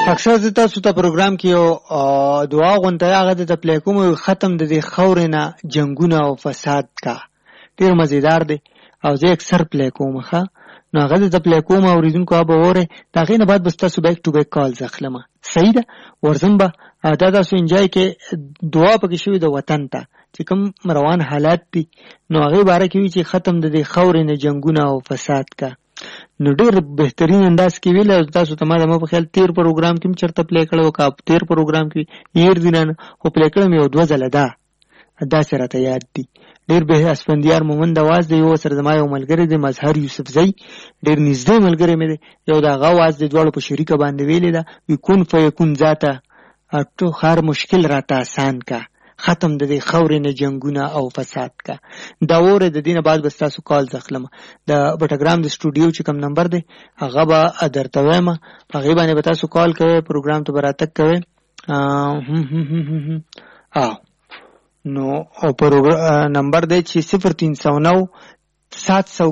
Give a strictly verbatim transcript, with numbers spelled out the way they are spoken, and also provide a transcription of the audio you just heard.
اکثر زه تاسو ته پروګرام کې یو دعا غونډه هغه د پلی کوم ختم د دې خاورې نه جنگونه او فساد کا ډیر مزیدار دی او زه اکثر پلی کوم ښه نو هغه د پلی کوم اوریدونکو به وره دا غینه بعد بس تاسو بیک ټو بیک کال زخلمه صحیح ده ورزم به دا تاسو انجای کې دعا پکې شوی د وطن ته چې کوم روان حالات دي نو هغه باره کې چې ختم د دې خاورې نه جنگونه او فساد کا نو ډیر بهترین انداز کې ویل تاسو ته ما د په خیال تیر پروګرام کې چرته پلی کړو کا تیر پروګرام کې ییر دینه خو پلی کړم یو دوه ځله دا دا سره ته یاد دي ډیر به اسفندیار مومند आवाज دی یو سره زما یو ملګری دی مظهر یوسف زئی ډیر نږدې ملګری مې دی یو دا غا आवाज دی دوړو په شریکه باندې ویلې دا یکون فیکون ذاته اټو خار مشکل راته آسان کا ختم د دې خاورې نه جنگونه او فساد کا دا وره د دینه بعد بس تاسو کال زخلم د بټګرام د سټوډیو چې کوم نمبر دی هغه به درته وایم هغه باندې به تاسو کال کوئ پروګرام ته براتک کوئ ا نو او پروګرام نمبر دی چې صفر تین سو نو سات سو